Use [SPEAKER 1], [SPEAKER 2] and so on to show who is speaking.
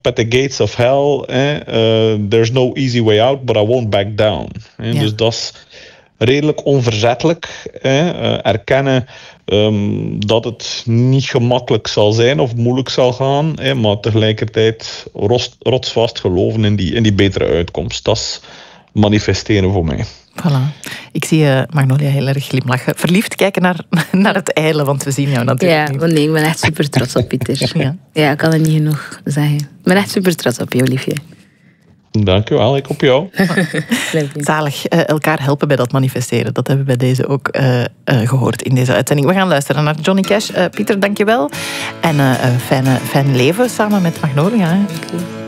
[SPEAKER 1] at the gates of hell. There's no easy way out, but I won't back down.
[SPEAKER 2] Ja.
[SPEAKER 1] Dus dat is redelijk onverzettelijk. Erkennen dat het niet gemakkelijk zal zijn of moeilijk zal gaan. Maar tegelijkertijd rotsvast geloven in die betere uitkomst. Dat is manifesteren voor mij.
[SPEAKER 2] Voilà. Ik zie Magnolia heel erg glimlachen. Verliefd kijken naar het eilen, want we zien jou natuurlijk
[SPEAKER 3] Ja,
[SPEAKER 2] niet.
[SPEAKER 3] want nee, ik ben echt super trots op Pieter.
[SPEAKER 2] Ja.
[SPEAKER 3] Ja, ik kan het niet genoeg zeggen. Ik ben echt super trots op je, Olivier.
[SPEAKER 1] Dank u wel, ik op jou.
[SPEAKER 2] Zalig, elkaar helpen bij dat manifesteren. Dat hebben we bij deze ook gehoord in deze uitzending. We gaan luisteren naar Johnny Cash. Pieter, dank je wel. En fijn leven samen met Magnolia. Hè.